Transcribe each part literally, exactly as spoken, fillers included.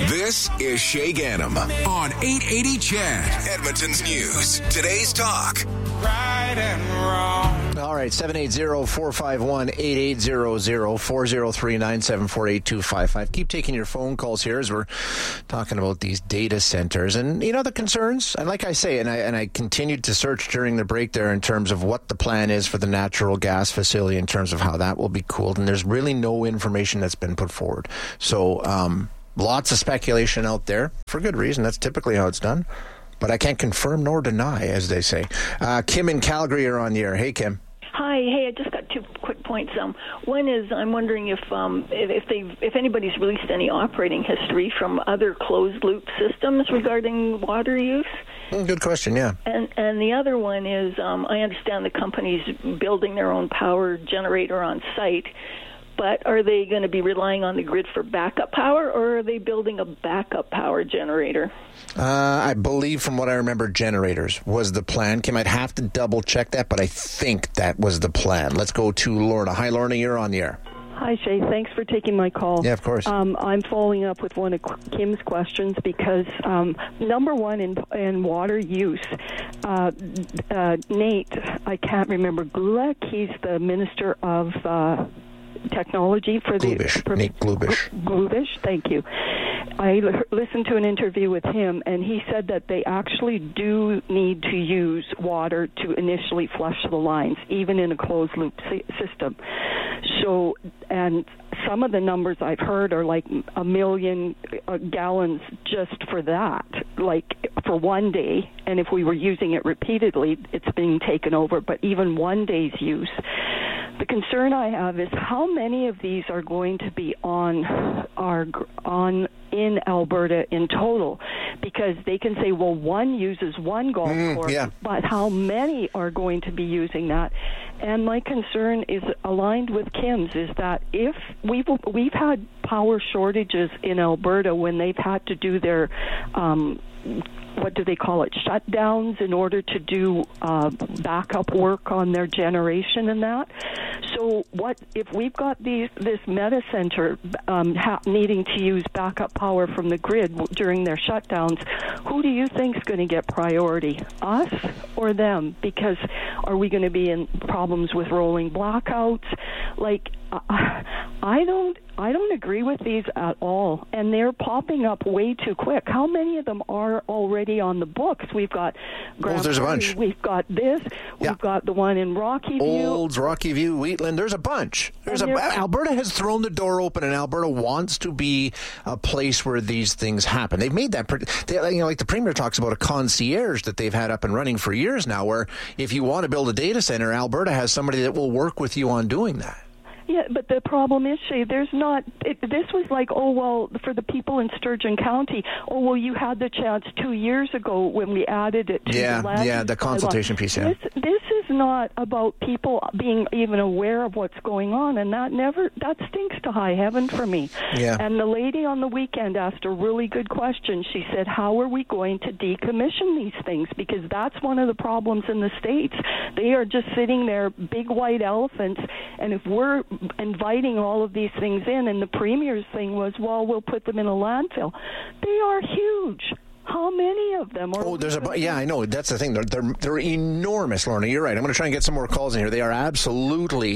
This is Shay Gannam on eight eighty C H E D, Edmonton's News. Today's talk. Right and wrong. All right, seven eight zero, four five one, eight eight zero zero, four zero three, nine seven four, eight two five five. Keep taking your phone calls here as we're talking about these data centers. And, you know, the concerns, and like I say, and I, and I continued to search during the break there in terms of what the plan is for the natural gas facility in terms of how that will be cooled. And there's really no information that's been put forward. So um, lots of speculation out there for good reason. That's typically how it's done. But I can't confirm nor deny, as they say. Uh, Kim in Calgary are on the air. Hey, Kim. Hi. Hey, I just got two quick points. Um, one is I'm wondering if um, if they if anybody's released any operating history from other closed loop systems regarding water use. Good question. Yeah. And and the other one is um, I understand the company's building their own power generator on site. But are they going to be relying on the grid for backup power, or are they building a backup power generator? Uh, I believe, from what I remember, generators was the plan. Kim, I'd have to double-check that, but I think that was the plan. Let's go to Lorna. Hi, Lorna, you're on the air. Hi, Shay. Thanks for taking my call. Yeah, of course. Um, I'm following up with one of Kim's questions because, um, number one, in, in water use, uh, uh, Nate, I can't remember, Gulak, he's the Minister of... Uh, Technology for the Glubish. Nate Glubish. Glubish, thank you. I l- listened to an interview with him, and he said that they actually do need to use water to initially flush the lines, even in a closed-loop si- system. So, and some of the numbers I've heard are like a million uh, gallons just for that, like for one day. And if we were using it repeatedly, it's being taken over. But even one day's use. The concern I have is how many of these are going to be on our on in Alberta in total, because they can say, well, one uses one golf mm, course, yeah. but how many are going to be using that? And my concern is aligned with Kim's, is that if we've we've had power shortages in Alberta when they've had to do their um, what do they call it, shutdowns in order to do uh, backup work on their generation and that. So what if we've got these this meta center um, ha- needing to use backup power from the grid during their shutdowns, who do you think is going to get priority, us or them? Because are we going to be in problems with rolling blackouts? Like, uh, I don't I don't agree with these at all, and they're popping up way too quick. How many of them are already on the books? We've got Grand well, there's a bunch. We've got this. Yeah. We've got the one in Rocky View. Olds, Rocky View, Wheatland. There's a bunch. There's a Alberta has thrown the door open, and Alberta wants to be a place where these things happen. They've made that. They, you know, like the Premier talks about a concierge that they've had up and running for years now, where if you want to build a data center, Alberta has somebody that will work with you on doing that. Yeah, but the problem is, Shay, there's not, it, this was like, oh, well, for the people in Sturgeon County, oh, well, you had the chance two years ago when we added it to yeah, the land. Yeah, the consultation piece, yeah. This, this is not about people being even aware of what's going on, and that never, that stinks to high heaven for me. Yeah. And the lady on the weekend asked a really good question. She said, how are we going to decommission these things? Because that's one of the problems in the States. They are just sitting there, big white elephants, and if we're inviting all of these things in, and the Premier's thing was, well, we'll put them in a landfill. They are huge. How many of them are? Oh, there's a yeah, I know. That's the thing. They're they're, they're enormous, Lorna. You're right. I'm going to try and get some more calls in here. They are absolutely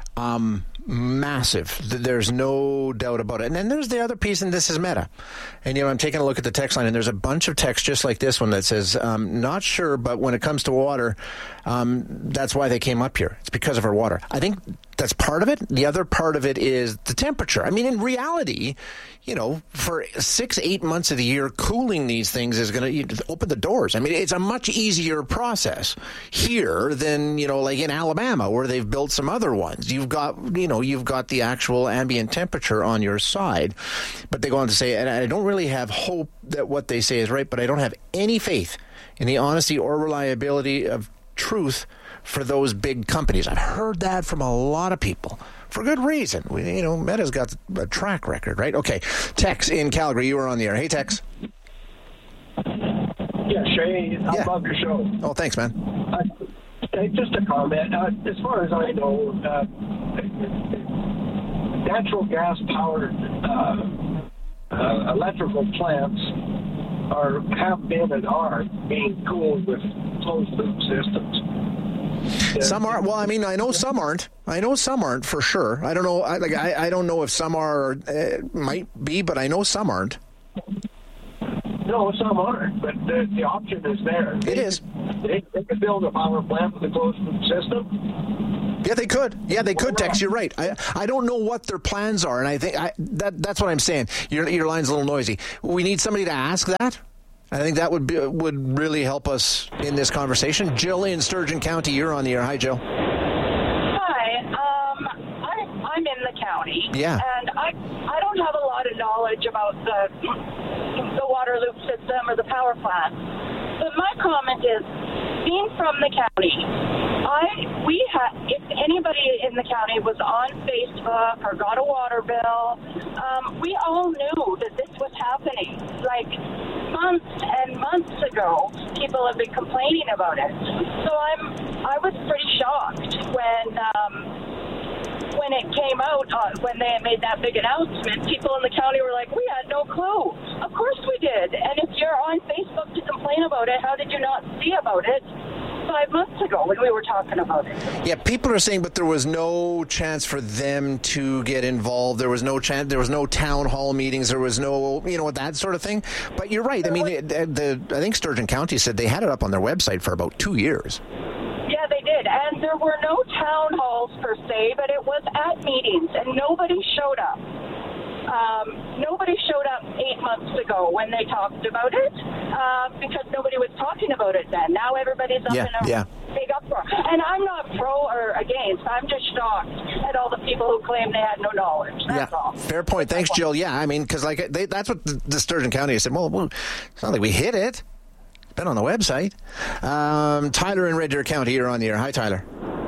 um, massive. There's no doubt about it. And then there's the other piece, and this is Meta. And, you know, I'm taking a look at the text line, and there's a bunch of text just like this one that says, um, not sure, but when it comes to water, um, that's why they came up here. It's because of our water. I think that's part of it. The other part of it is the temperature. I mean, in reality, you know, for six, eight months of the year, cooling these things is going to open the doors. I mean, it's a much easier process here than, you know, like in Alabama where they've built some other ones. You've got, you know, you've got the actual ambient temperature on your side. But they go on to say, and I don't really have hope that what they say is right, but I don't have any faith in the honesty or reliability of truth for those big companies. I've heard that from a lot of people for good reason. We, you know, Meta's got a track record, right? Okay. Tex in Calgary, you are on the air. Hey, Tex. Yeah, Shay, I yeah. love your show. Oh, thanks, man. Uh, just a comment. Uh, as far as I know, uh, natural gas-powered uh, uh, uh, electrical plants are have been and are being cooled with closed loop systems. Some are. Well, I mean, I know some aren't. I know some aren't for sure. I don't know. I, like, I, I don't know if some are. Uh, might be, but I know some aren't. No, some aren't. But the, the option is there. It they, is. They, they could build a power plant with a closed loop system. Yeah, they could. Yeah, they could, Tex. You're right. I I don't know what their plans are, and I think I, that that's what I'm saying. Your your line's a little noisy. We need somebody to ask that. I think that would be, would really help us in this conversation. Jill in Sturgeon County, you're on the air. Hi, Jill. Hi. Um, I, I'm in the county. Yeah. And I I don't have a lot of knowledge about the the water loop system or the power plant. But my comment is, being from the county, I we had if anybody in the county was on Facebook or got a water bill, um, we all knew that this was happening. Like months and months ago, people have been complaining about it. So I'm I was pretty shocked when um, when it came out, uh, when they made that big announcement. People in the county were like, "We had no clue." Of course we did. And if you're on Facebook to complain about it, how did you not see about it five months ago when we were talking about it? Yeah, people are saying, but there was no chance for them to get involved. There was no chance. There was no town hall meetings. There was no, you know, that sort of thing. But you're right. I mean, it, the I think Sturgeon County said they had it up on their website for about two years. Yeah, they did. And there were no town halls per se, but it was at meetings, and nobody showed up. Um, nobody showed up eight months ago when they talked about it uh, because nobody was talking about it then. Now everybody's up yeah, in a yeah. big uproar. And I'm not pro or against. I'm just shocked at all the people who claim they had no knowledge. That's yeah, all. Fair point. Thanks, Jill. Yeah, I mean, because like they, that's what the, the Sturgeon County said. Well, well, it's not like we hit it. It's been on the website. Um, Tyler in Red Deer County, you're on the air. Hi, Tyler.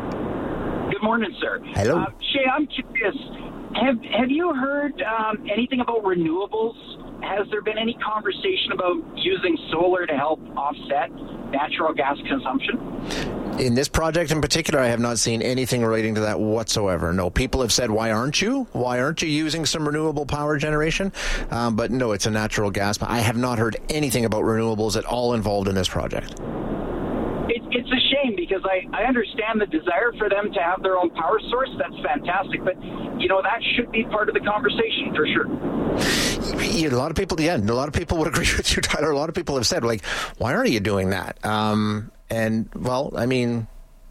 Good morning, sir. Hello. Uh, Shay, I'm curious. Have Have you heard um, anything about renewables? Has there been any conversation about using solar to help offset natural gas consumption? In this project in particular, I have not seen anything relating to that whatsoever. No, people have said, why aren't you? Why aren't you using some renewable power generation? Um, but no, it's a natural gas. I have not heard anything about renewables at all involved in this project. It, it's a shame because I, I understand the desire for them to have their own power source. That's fantastic. But, you know, that should be part of the conversation for sure. Yeah, a lot of people, yeah, a lot of people would agree with you, Tyler. A lot of people have said, like, why aren't you doing that? Um, and, well, I mean,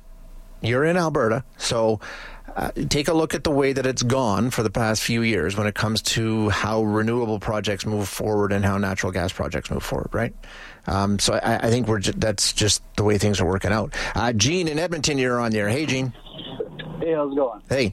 you're in Alberta, so uh, take a look at the way that it's gone for the past few years when it comes to how renewable projects move forward and how natural gas projects move forward, right? Um, so I, I think we're ju- that's just the way things are working out. Uh, Gene in Edmonton, you're on there. Hey, Gene. Hey, how's it going? Hey.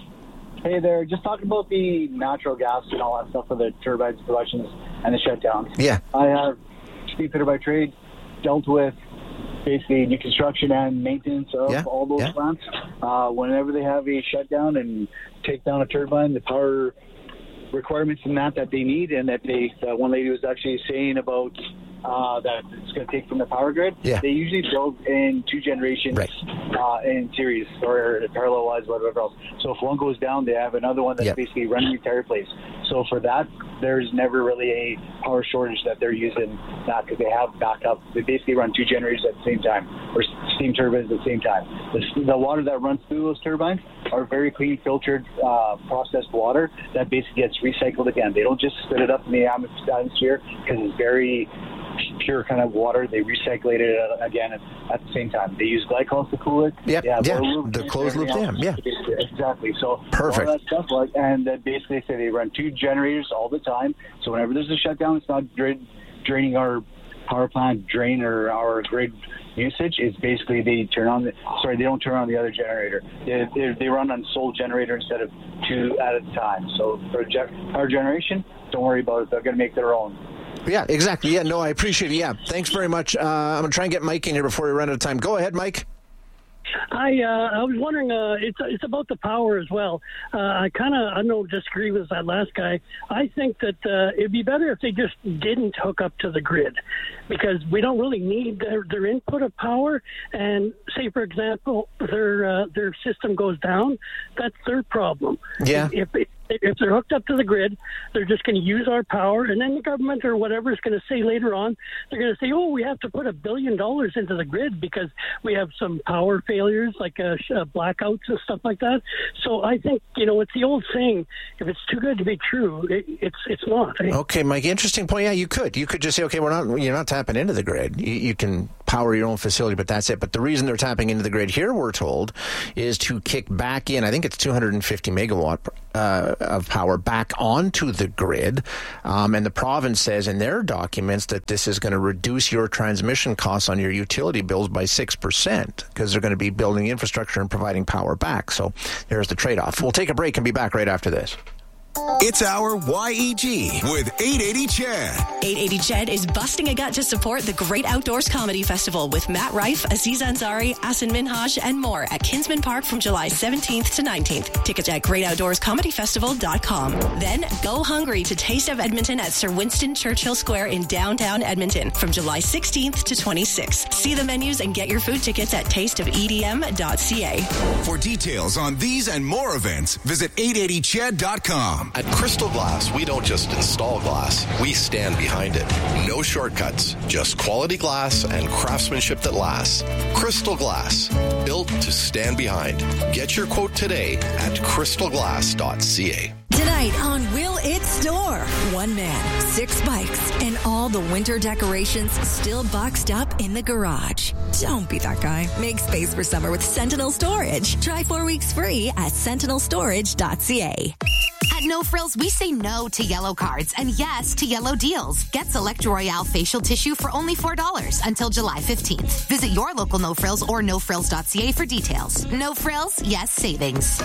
Hey there. Just talking about the natural gas and all that stuff for the turbines, productions, and the shutdowns. Yeah. I have speedfitter by trade, dealt with basically new construction and maintenance of yeah. all those yeah. plants. Uh, whenever they have a shutdown and take down a turbine, the power requirements in that that they need, and that they that one lady was actually saying about uh, that it's going to take from the power grid. Yeah. They usually build in two generations right. uh, in series or parallel-wise, whatever else. So if one goes down, they have another one that's yep. basically running the entire place. So for that, there's never really a power shortage that they're using that because they have backup. They basically run two generators at the same time, or steam turbines at the same time. The, the water that runs through those turbines are very clean, filtered, uh, processed water that basically gets recycled again. They don't just spit it up in the atmosphere because it's very pure kind of water. They recycle it again at the same time. They use glycols to cool it. Yep. Yeah, yeah. The closed loop dam. Yeah. Exactly. So perfect. All that stuff, like, and uh, basically say they run two generators all the time. So whenever there's a shutdown, it's not dra- draining our power plant drain or our grid usage. It's basically they turn on the sorry they don't turn on the other generator. They they, they run on sole generator instead of two at a time. So for ge- power generation, don't worry about it. They're going to make their own. Yeah, exactly. Yeah, no, I appreciate it. Yeah, thanks very much. Uh, I'm going to try and get Mike in here before we run out of time. Go ahead, Mike. I uh, I was wondering, uh, it's it's about the power as well. Uh, I kind of, I don't disagree with that last guy. I think that uh, it'd be better if they just didn't hook up to the grid, because we don't really need their, their input of power. And say, for example, their uh, their system goes down, that's their problem. Yeah. If, if if they're hooked up to the grid, they're just going to use our power, and then the government or whatever is going to say later on, they're going to say, oh, we have to put a billion dollars into the grid because we have some power failures like uh, blackouts and stuff like that. So I think, you know, it's the old saying, if it's too good to be true, it, it's it's not. Eh? Okay, Mike, interesting point. Yeah, you could. You could just say, okay, we're not, you're not tapping into the grid. You, you can power your own facility, but that's it. But the reason they're tapping into the grid here, we're told, is to kick back in, I think it's two hundred fifty megawatt uh, of power back onto the grid. Um, and the province says in their documents that this is going to reduce your transmission costs on your utility bills by six percent because they're going to be building infrastructure and providing power back. So there's the trade-off. We'll take a break and be back right after this. It's our Y E G with eight eighty C H E D. eight eighty C H E D is busting a gut to support the Great Outdoors Comedy Festival with Matt Rife, Aziz Ansari, Asin Minhaj, and more at Kinsman Park from July seventeenth to nineteenth. Tickets at great outdoors comedy festival dot com. Then go hungry to Taste of Edmonton at Sir Winston Churchill Square in downtown Edmonton from July sixteenth to twenty-sixth. See the menus and get your food tickets at taste of e d m dot c a. For details on these and more events, visit eight eighty C H E D dot com. At Crystal Glass, we don't just install glass, we stand behind it. No shortcuts, just quality glass and craftsmanship that lasts. Crystal Glass, built to stand behind. Get your quote today at crystal glass dot c a. Tonight on Will It Store, one man, six bikes, and all the winter decorations still boxed up in the garage. Don't be that guy. Make space for summer with Sentinel Storage. Try four weeks free at sentinel storage dot c a. At No Frills, we say no to yellow cards and yes to yellow deals. Get Select Royale facial tissue for only four dollars until July fifteenth. Visit your local No Frills or no frills dot c a for details. No Frills, yes savings.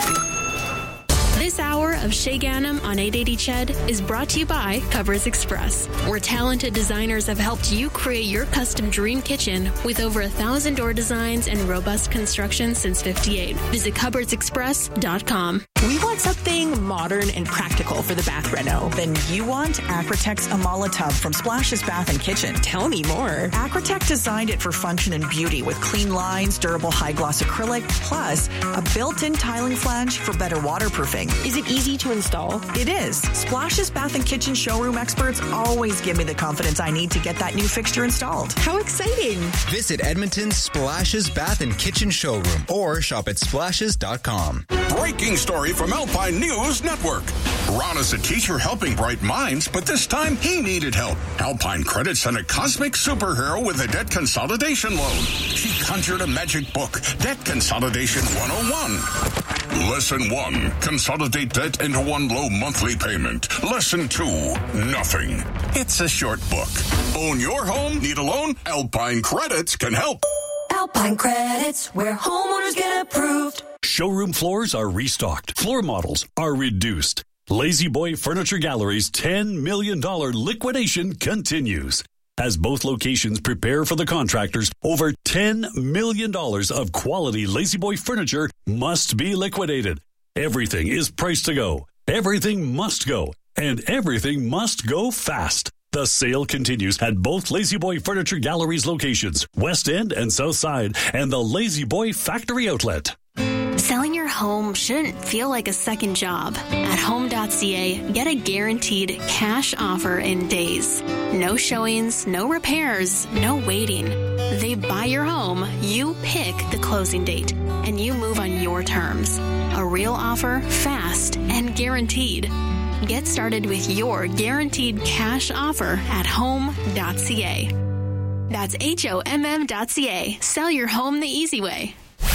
This hour of Shay Ganem on eight eighty C H E D is brought to you by Covers Express, where talented designers have helped you create your custom dream kitchen with over a thousand door designs and robust construction since fifty-eight. Visit covers express dot com. We want something modern and practical for the bath reno. Then you want Acrotex Amala Tub from Splashes Bath and Kitchen. Tell me more. Acrotech designed it for function and beauty with clean lines, durable high gloss acrylic, plus a built-in tiling flange for better waterproofing. Is it easy to install? It is. Splashes Bath and Kitchen showroom experts always give me the confidence I need to get that new fixture installed. How exciting! Visit Edmonton's Splashes Bath and Kitchen showroom or shop at splashes dot com. Breaking story from Alpine News Network. Ron is a teacher helping bright minds, but this time he needed help. Alpine Credit sent a cosmic superhero with a debt consolidation loan. She conjured a magic book, Debt Consolidation one oh one. Lesson one, consolidate debt into one low monthly payment. Lesson two, nothing. It's a short book. Own your home? Need a loan? Alpine Credits can help. Alpine Credits, where homeowners get approved. Showroom floors are restocked. Floor models are reduced. Lazy Boy Furniture Gallery's ten million dollars liquidation continues. As both locations prepare for the contractors, over ten million dollars of quality Lazy Boy furniture must be liquidated. Everything is priced to go. Everything must go. And everything must go fast. The sale continues at both Lazy Boy Furniture Gallery's locations, West End and South Side, and the Lazy Boy Factory Outlet. Selling your home shouldn't feel like a second job. At home dot c a, get a guaranteed cash offer in days. No showings, no repairs, no waiting. They buy your home, you pick the closing date, and you move on your terms. A real offer, fast, and guaranteed. Get started with your guaranteed cash offer at home dot c a. That's H O M M dot C A. Sell your home the easy way.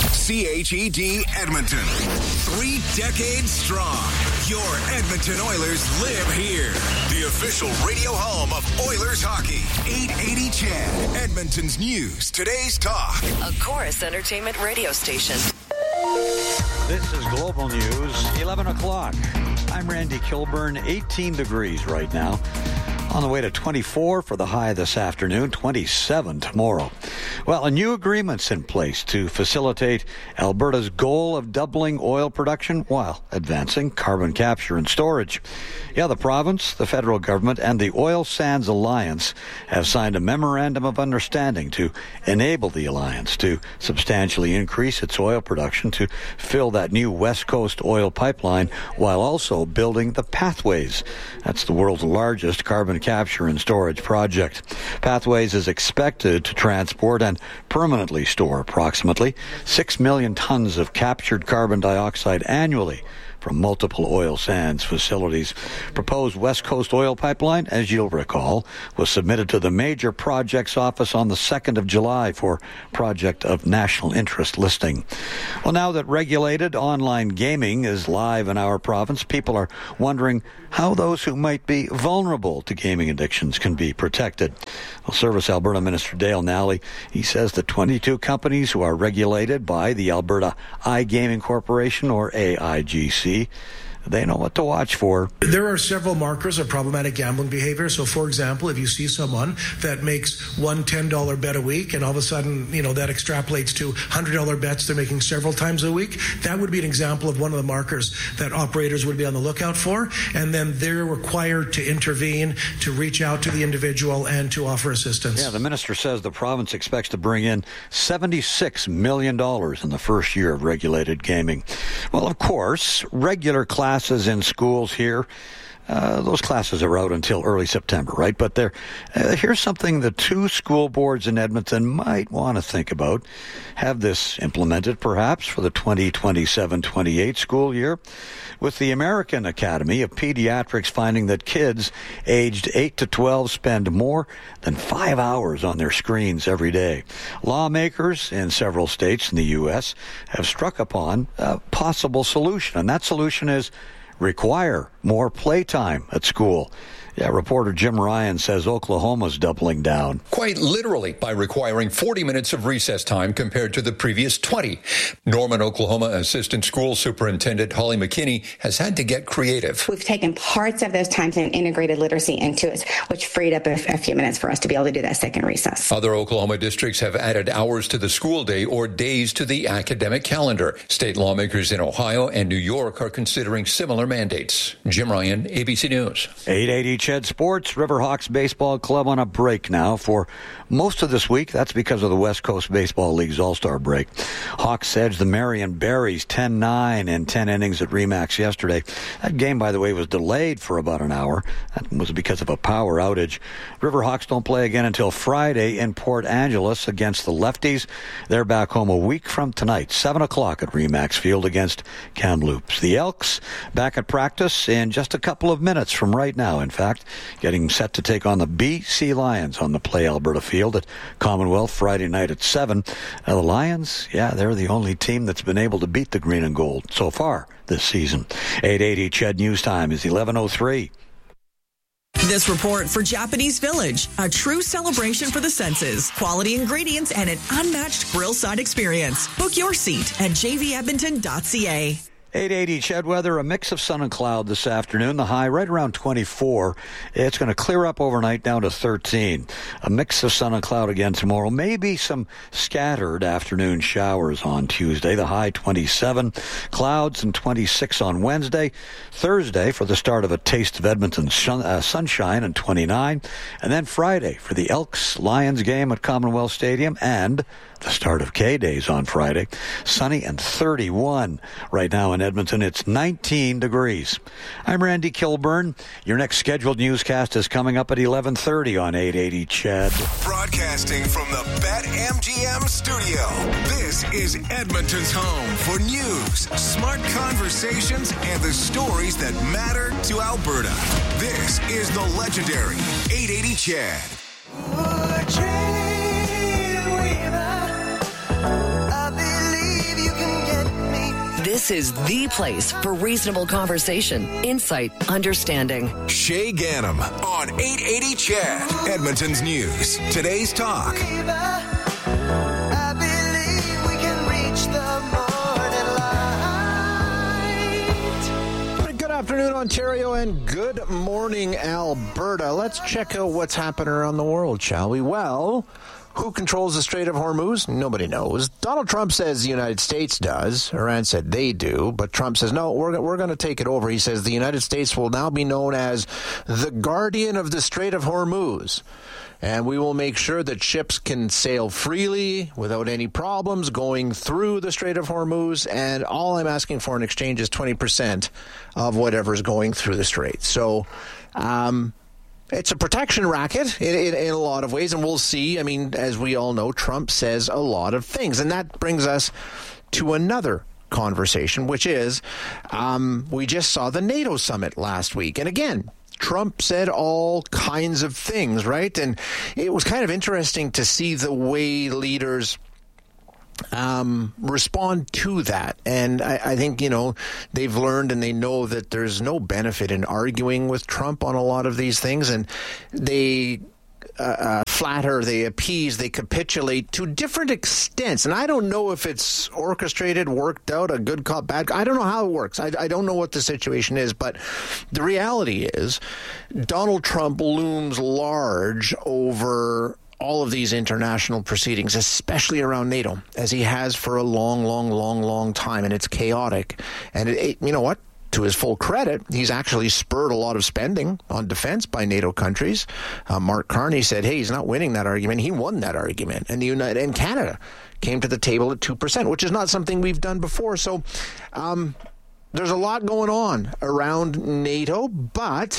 C H E D Edmonton. Three decades strong. Your Edmonton Oilers live here. The official radio home of Oilers hockey. eight eighty C H E D. Edmonton's news. Today's talk. A Chorus Entertainment radio station. This is Global News, eleven o'clock. I'm Randy Kilburn, eighteen degrees right now. On the way to twenty-four for the high this afternoon, twenty-seven tomorrow. Well, a new agreement's in place to facilitate Alberta's goal of doubling oil production while advancing carbon capture and storage. Yeah, the province, the federal government, and the Oil Sands Alliance have signed a memorandum of understanding to enable the alliance to substantially increase its oil production to fill that new West Coast oil pipeline while also building the Pathways. That's the world's largest carbon capture and storage project. Pathways is expected to transport and permanently store approximately six million tons of captured carbon dioxide annually from multiple oil sands facilities. Proposed West Coast oil pipeline, as you'll recall, was submitted to the Major Projects Office on the second of July for Project of National Interest listing. Well, now that regulated online gaming is live in our province, people are wondering how those who might be vulnerable to gaming addictions can be protected. Well, Service Alberta Minister Dale Nally, he says the twenty-two companies who are regulated by the Alberta iGaming Corporation, or A I G C, they know what to watch for. There are several markers of problematic gambling behavior. So, for example, if you see someone that makes one ten dollar bet a week and all of a sudden, you know, that extrapolates to one hundred dollar bets they're making several times a week, that would be an example of one of the markers that operators would be on the lookout for. And then they're required to intervene, to reach out to the individual and to offer assistance. Yeah, the minister says the province expects to bring in seventy-six million dollars in the first year of regulated gaming. Well, of course, regular classes Classes in schools here, uh, those classes are out until early September, right? But there, uh, here's something the two school boards in Edmonton might want to think about. Have this implemented, perhaps, for the twenty twenty-seven twenty-eight school year. With the American Academy of Pediatrics finding that kids aged eight to twelve spend more than five hours on their screens every day. Lawmakers in several states in the U S have struck upon a possible solution, and that solution is require more playtime at school. Yeah, reporter Jim Ryan says Oklahoma's doubling down. Quite literally by requiring forty minutes of recess time compared to the previous twenty. Norman, Oklahoma Assistant School Superintendent Holly McKinney has had to get creative. We've taken parts of those times and integrated literacy into it, which freed up a, a few minutes for us to be able to do that second recess. Other Oklahoma districts have added hours to the school day or days to the academic calendar. State lawmakers in Ohio and New York are considering similar mandates. Jim Ryan, A B C News. eight eighty Ched Sports. Riverhawks Baseball Club on a break now for most of this week. That's because of the West Coast Baseball League's All-Star break. Hawks edged the Marion Berries ten nine in ten innings at Remax yesterday. That game, by the way, was delayed for about an hour. That was because of a power outage. Riverhawks don't play again until Friday in Port Angeles against the Lefties. They're back home a week from tonight, seven o'clock at Remax Field against Kamloops. The Elks back at practice in just a couple of minutes from right now, in fact. Getting set to take on the B C Lions on the Play Alberta field at Commonwealth Friday night at seven. Now the Lions, yeah, they're the only team that's been able to beat the green and gold so far this season. eight eighty Ched News Time is eleven oh three. This report for Japanese Village, a true celebration for the senses, quality ingredients, and an unmatched grill-side experience. Book your seat at j v edmonton dot c a. eight eighty Ched weather, a mix of sun and cloud this afternoon. The high right around twenty-four. It's going to clear up overnight down to thirteen. A mix of sun and cloud again tomorrow. Maybe some scattered afternoon showers on Tuesday. The high twenty-seven. Clouds and twenty-six on Wednesday. Thursday for the start of a taste of Edmonton sun, uh, sunshine and twenty-nine. And then Friday for the Elks Lions game at Commonwealth Stadium and the start of K-Days on Friday. Sunny and thirty-one. Right now in Edmonton, it's nineteen degrees. I'm Randy Kilburn. Your next scheduled newscast is coming up at eleven thirty on eight eighty Ched. Broadcasting from the BetMGM studio, this is Edmonton's home for news, smart conversations, and the stories that matter to Alberta. This is the legendary eight eighty Ched. This is the place for reasonable conversation, insight, understanding. Shay Ganem on eight eighty Ched, Edmonton's news. Today's talk. Good afternoon, Ontario, and good morning, Alberta. Let's check out what's happening around the world, shall we? Well, Who controls the Strait of Hormuz? Nobody knows. Donald Trump says the United States does. Iran said they do. But Trump says, no, we're, we're going to take it over. He says the United States will now be known as the guardian of the Strait of Hormuz. And we will make sure that ships can sail freely without any problems going through the Strait of Hormuz. And all I'm asking for in exchange is twenty percent of whatever's going through the strait. So, um... it's a protection racket in, in, in a lot of ways, and we'll see. I mean, as we all know, Trump says a lot of things, and that brings us to another conversation, which is um, we just saw the NATO summit last week. And again, Trump said all kinds of things, right? And it was kind of interesting to see the way leaders um, respond to that. And I, I think, you know, they've learned and they know that there's no benefit in arguing with Trump on a lot of these things. And they uh, uh, flatter, they appease, they capitulate to different extents. And I don't know if it's orchestrated, worked out, a good cop, bad cop. I don't know how it works. I, I don't know what the situation is. But the reality is Donald Trump looms large over all of these international proceedings, especially around NATO, as he has for a long, long, long, long time. And it's chaotic. And it, it, you know what? To his full credit, he's actually spurred a lot of spending on defense by NATO countries. Uh, Mark Carney said, hey, he's not winning that argument. He won that argument. And the United and Canada came to the table at two percent, which is not something we've done before. So um, there's a lot going on around NATO, but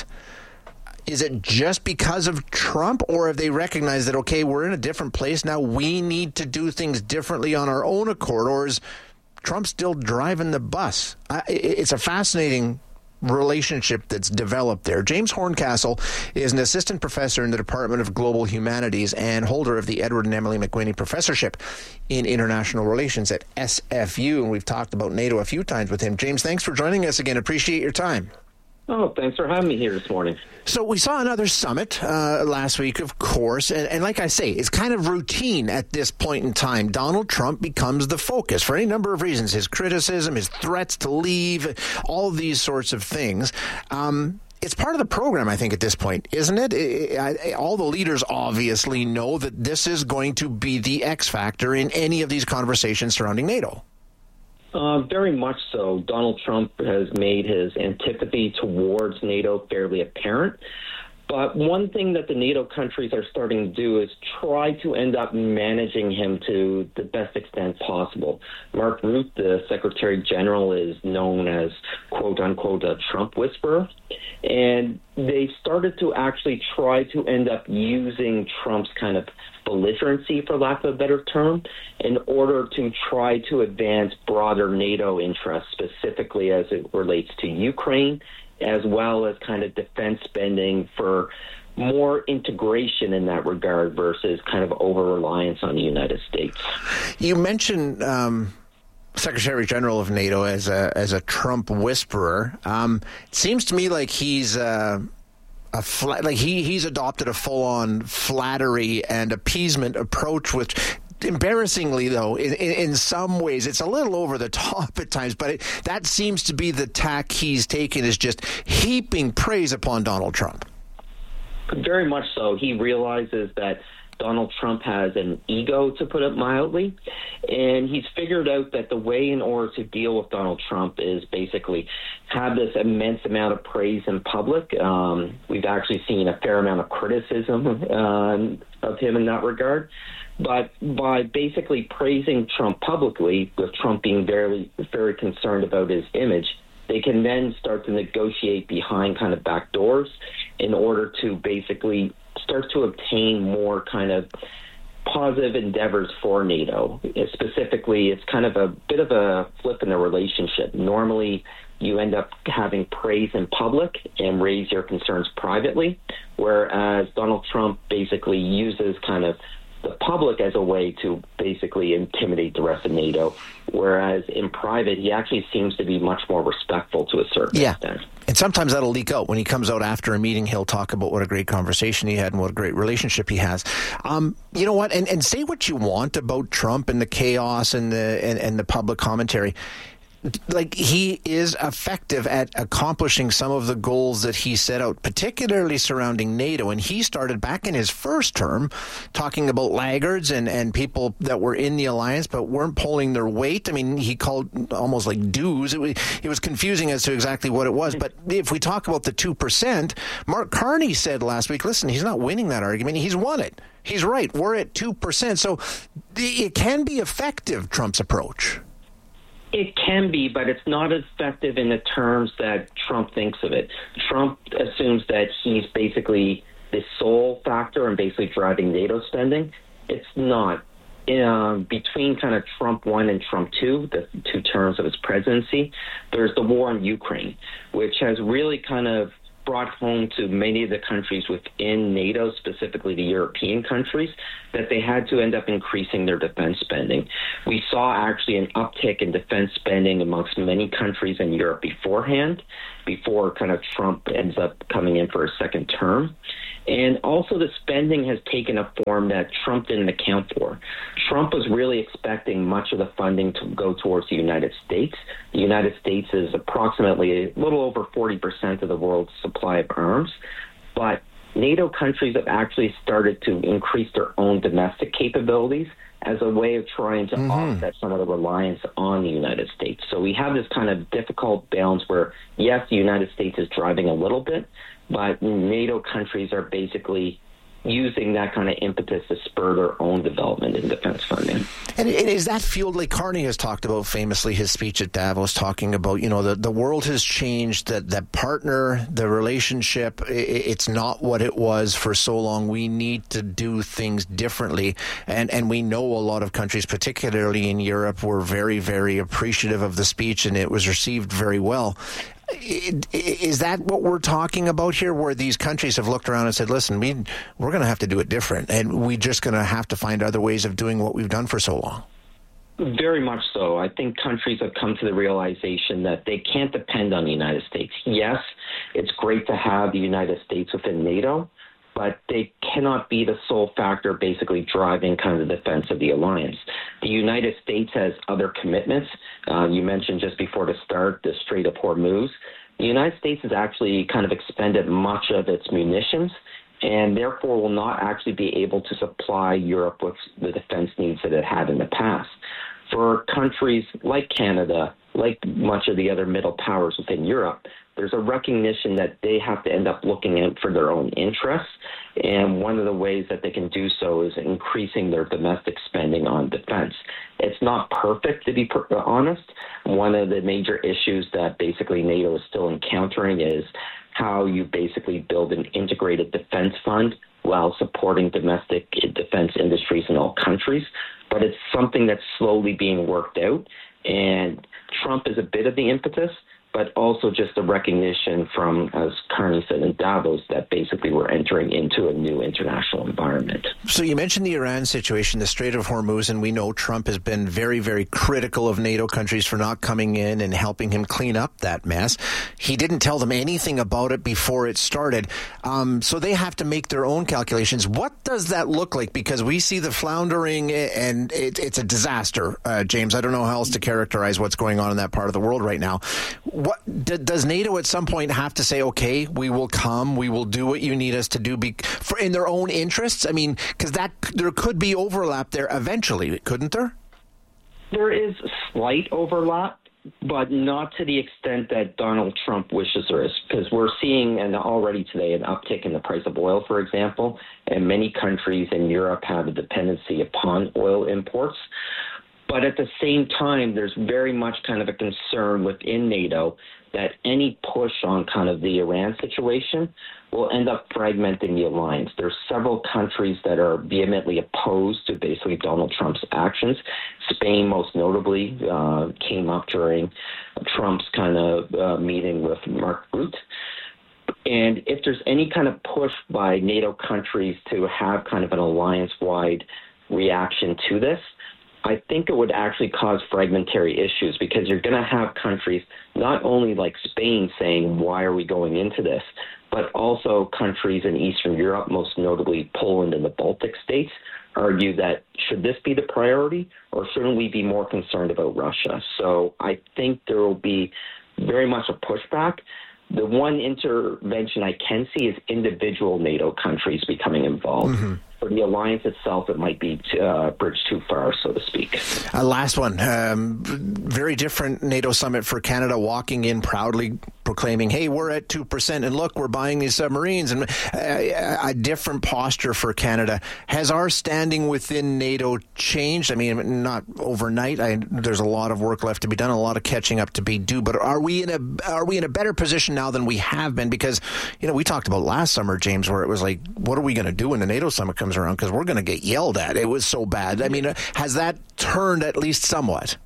is it just because of Trump, or have they recognized that, okay, we're in a different place now, we need to do things differently on our own accord, or is Trump still driving the bus? Uh, it's a fascinating relationship that's developed there. James Horncastle is an assistant professor in the Department of Global Humanities and holder of the Edward and Emily McWhinney Professorship in International Relations at S F U, and we've talked about NATO a few times with him. James, thanks for joining us again. Appreciate your time. Oh, thanks for having me here this morning. So we saw another summit uh, last week, of course, and, and like I say, it's kind of routine at this point in time. Donald Trump becomes the focus for any number of reasons. His criticism, his threats to leave, all of these sorts of things. Um, it's part of the program, I think, at this point, isn't it? it I, all the leaders obviously know that this is going to be the X factor in any of these conversations surrounding NATO. Uh, very much so. Donald Trump has made his antipathy towards NATO fairly apparent. But one thing that the NATO countries are starting to do is try to end up managing him to the best extent possible. Mark Rutte, the Secretary General, is known as, quote unquote, a Trump whisperer. And they started to actually try to end up using Trump's kind of belligerency, for lack of a better term, in order to try to advance broader NATO interests, specifically as it relates to Ukraine, as well as kind of defense spending for more integration in that regard versus kind of over-reliance on the United States. You mentioned um, Secretary General of NATO as a as a Trump whisperer. Um, it seems to me like he's uh, a flat, like he he's adopted a full-on flattery and appeasement approach, which, embarrassingly, though, in, in, in some ways, it's a little over the top at times, but it, that seems to be the tack he's taken, is just heaping praise upon Donald Trump. Very much so. He realizes that Donald Trump has an ego, to put it mildly, and he's figured out that the way in order to deal with Donald Trump is basically have this immense amount of praise in public. Um, we've actually seen a fair amount of criticism uh, of him in that regard. But by basically praising Trump publicly, with Trump being very, very concerned about his image, they can then start to negotiate behind kind of back doors in order to basically start to obtain more kind of positive endeavors for NATO. Specifically, it's kind of a bit of a flip in the relationship. Normally, you end up having praise in public and raise your concerns privately, whereas Donald Trump basically uses kind of the public as a way to basically intimidate the rest of NATO, whereas in private, he actually seems to be much more respectful to a certain yeah. extent. And sometimes that'll leak out. When he comes out after a meeting, he'll talk about what a great conversation he had and what a great relationship he has. Um, you know what? And, and say what you want about Trump and the chaos and the and, and the public commentary. like he is effective at accomplishing some of the goals that he set out, particularly surrounding NATO. And he started back in his first term talking about laggards and, and people that were in the alliance but weren't pulling their weight. I mean, he called almost like dues. It was, it was confusing as to exactly what it was. But if we talk about the two percent, Mark Carney said last week, listen, he's not winning that argument. He's won it. He's right. We're at two percent. So it can be effective, Trump's approach. It can be, but it's not as effective in the terms that Trump thinks of it. Trump assumes that he's basically the sole factor in basically driving NATO spending. It's not. Uh, between kind of Trump one and Trump two, the two terms of his presidency, there's the war in Ukraine, which has really kind of brought home to many of the countries within NATO, specifically the European countries, that they had to end up increasing their defense spending. We saw actually an uptick in defense spending amongst many countries in Europe beforehand, before kind of Trump ends up coming in for a second term. And also the spending has taken a form that Trump didn't account for. Trump was really expecting much of the funding to go towards the United States. The United States is approximately a little over forty percent of the world's supply of arms, but NATO countries have actually started to increase their own domestic capabilities as a way of trying to mm-hmm. offset some of the reliance on the United States. So we have this kind of difficult balance where, yes, the United States is driving a little bit, but NATO countries are basically using that kind of impetus to spur their own development in defense funding. And is that fueled, like Carney has talked about famously, his speech at Davos, talking about, you know, the, the world has changed, that that partner, the relationship, it's not what it was for so long. We need to do things differently. And, and we know a lot of countries, particularly in Europe, were very, very appreciative of the speech, and it was received very well. Is that what we're talking about here, where these countries have looked around and said, listen, we, we're going to have to do it different, and we're just going to have to find other ways of doing what we've done for so long? Very much so. I think countries have come to the realization that they can't depend on the United States. Yes, it's great to have the United States within NATO, but they cannot be the sole factor basically driving kind of the defense of the alliance. The United States has other commitments. Uh, you mentioned just before the start the Strait of Hormuz. The United States has actually kind of expended much of its munitions and therefore will not actually be able to supply Europe with the defense needs that it had in the past. For countries like Canada, like much of the other middle powers within Europe, there's a recognition that they have to end up looking out for their own interests. And one of the ways that they can do so is increasing their domestic spending on defense. It's not perfect, to be per- honest. One of the major issues that basically NATO is still encountering is how you basically build an integrated defense fund while supporting domestic defense industries in all countries. But it's something that's slowly being worked out. And Trump is a bit of the impetus, but also just a recognition from, as Carney said in Davos, that basically we're entering into a new international environment. So you mentioned the Iran situation, the Strait of Hormuz, and we know Trump has been very, very critical of NATO countries for not coming in and helping him clean up that mess. He didn't tell them anything about it before it started. Um, so they have to make their own calculations. What does that look like? Because we see the floundering, and it, it's a disaster, uh, James. I don't know how else to characterize what's going on in that part of the world right now. What d- does NATO at some point have to say, okay, we will come, we will do what you need us to do be, for in their own interests? I mean, because that there could be overlap there eventually, couldn't there? There is slight overlap, but not to the extent that Donald Trump wishes there is, because we're seeing and already today an uptick in the price of oil, for example, and many countries in Europe have a dependency upon oil imports. But at the same time, there's very much kind of a concern within NATO that any push on kind of the Iran situation will end up fragmenting the alliance. There's several countries that are vehemently opposed to basically Donald Trump's actions. Spain, most notably, uh, came up during Trump's kind of uh, meeting with Mark Rutte. And if there's any kind of push by NATO countries to have kind of an alliance-wide reaction to this, I think it would actually cause fragmentary issues because you're going to have countries not only like Spain saying, why are we going into this, but also countries in Eastern Europe, most notably Poland and the Baltic states, argue that should this be the priority or shouldn't we be more concerned about Russia? So I think there will be very much a pushback. The one intervention I can see is individual NATO countries becoming involved. Mm-hmm. For the alliance itself, it might be a uh, bridge too far, so to speak. Uh, last one. Um, very different NATO summit for Canada, walking in proudly proclaiming, hey, we're at two percent, and look, we're buying these submarines, and a, a different posture for Canada. Has our standing within NATO changed? I mean, not overnight. I, there's a lot of work left to be done, a lot of catching up to be due, but are we in a are we in a better position now than we have been? Because, you know, we talked about last summer, James, where it was like, what are we going to do when the NATO summit comes around? Because we're going to get yelled at. It was so bad. I mean, has that turned at least somewhat?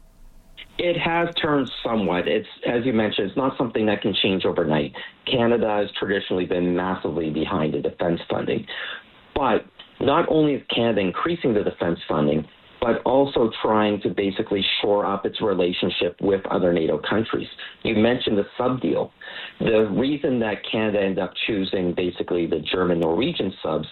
It has turned somewhat. It's, as you mentioned, it's not something that can change overnight. Canada has traditionally been massively behind in defense funding. But not only is Canada increasing the defense funding, but also trying to basically shore up its relationship with other NATO countries. You mentioned the sub deal. The reason that Canada ended up choosing basically the German-Norwegian subs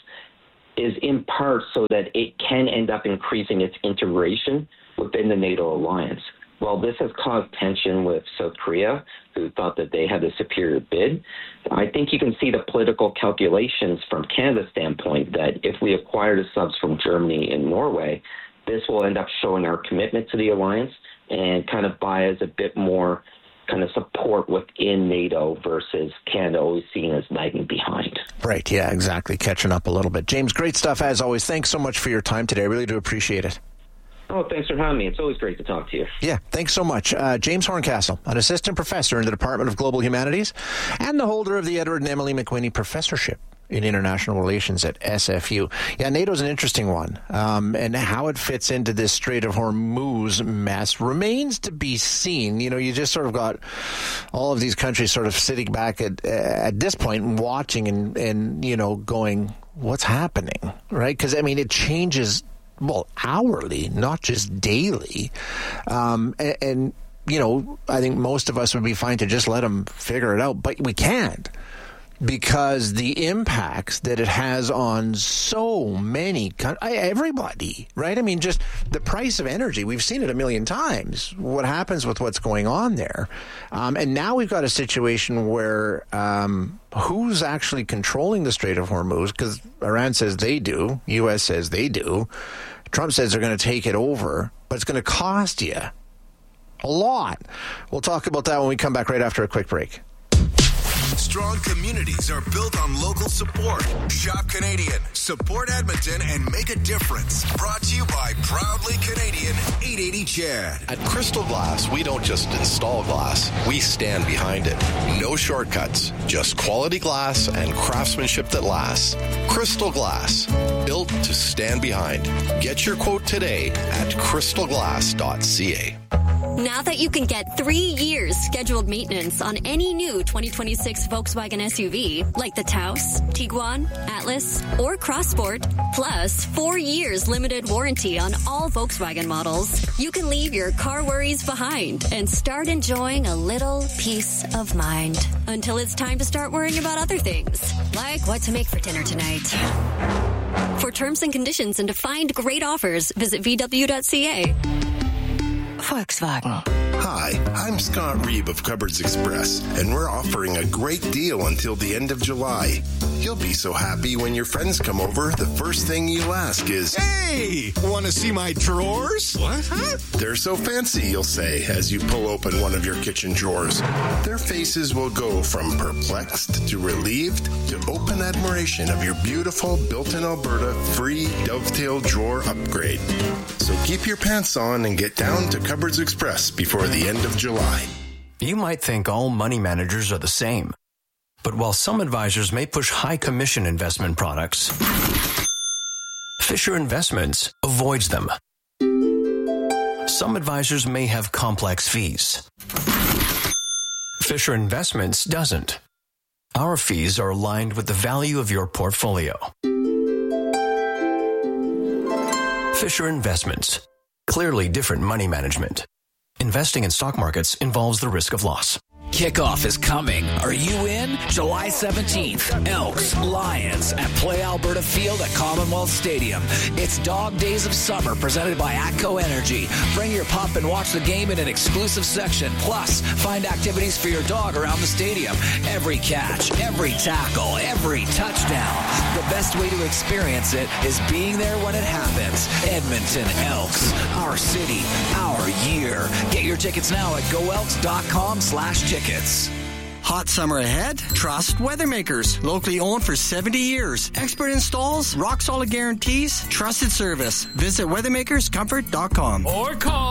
is in part so that it can end up increasing its integration within the NATO alliance. Well, this has caused tension with South Korea, who thought that they had a superior bid. I think you can see the political calculations from Canada's standpoint that if we acquire the subs from Germany and Norway, this will end up showing our commitment to the alliance and kind of buy us a bit more kind of support within NATO versus Canada always seen as lagging behind. Right, yeah, exactly. Catching up a little bit. James, great stuff as always. Thanks so much for your time today. I really do appreciate it. Oh, thanks for having me. It's always great to talk to you. Yeah, thanks so much. Uh, James Horncastle, an assistant professor in the Department of Global Humanities and the holder of the Edward and Emily McWhinney Professorship in International Relations at S F U. Yeah, NATO's an interesting one. Um, and how it fits into this Strait of Hormuz mess remains to be seen. You know, you just sort of got all of these countries sort of sitting back at at this point and watching and, and you know, going, what's happening, right? Because, I mean, it changes, well, hourly, not just daily. Um, and, and, you know, I think most of us would be fine to just let them figure it out, but we can't. Because the impacts that it has on so many, everybody, right? I mean, just the price of energy, we've seen it a million times, what happens with what's going on there. Um, and now we've got a situation where um, who's actually controlling the Strait of Hormuz? Because Iran says they do, U S says they do. Trump says they're going to take it over, but it's going to cost you a lot. We'll talk about that when we come back right after a quick break. Strong communities are built on local support. Shop Canadian, support Edmonton, and make a difference. Brought to you by Proudly Canadian eight eighty Chad. At Crystal Glass, we don't just install glass, we stand behind it. No shortcuts, just quality glass and craftsmanship that lasts. Crystal Glass, built to stand behind. Get your quote today at crystal glass dot c a. Now that you can get three years scheduled maintenance on any new twenty twenty-six Volkswagen S U V, like the Taos, Tiguan, Atlas, or Crossport, plus four years limited warranty on all Volkswagen models, you can leave your car worries behind and start enjoying a little peace of mind. Until it's time to start worrying about other things, like what to make for dinner tonight. For terms and conditions and to find great offers, visit v w dot c a. Volkswagen. Hi, I'm Scott Reeb of Cupboards Express, and we're offering a great deal until the end of July. You'll be so happy when your friends come over, the first thing you'll ask is, "Hey, want to see my drawers?" What? Huh? They're so fancy, you'll say, as you pull open one of your kitchen drawers. Their faces will go from perplexed to relieved to open admiration of your beautiful built-in Alberta free dovetail drawer upgrade. So keep your pants on and get down to Cupboards Express before the end of July. You might think all money managers are the same. But while some advisors may push high commission investment products, Fisher Investments avoids them. Some advisors may have complex fees. Fisher Investments doesn't. Our fees are aligned with the value of your portfolio. Fisher Investments. Clearly different money management. Investing in stock markets involves the risk of loss. Kickoff is coming. Are you in? July seventeenth, Elks, Lions at Play Alberta Field at Commonwealth Stadium. It's Dog Days of Summer presented by ATCO Energy. Bring your pup and watch the game in an exclusive section. Plus, find activities for your dog around the stadium. Every catch, every tackle, every touchdown. The best way to experience it is being there when it happens. Edmonton Elks, our city, our year. Get your tickets now at goelks.com slash tickets. Tickets. Hot summer ahead? Trust Weathermakers. Locally owned for seventy years. Expert installs, rock solid guarantees, trusted service. Visit weathermakers comfort dot com. Or call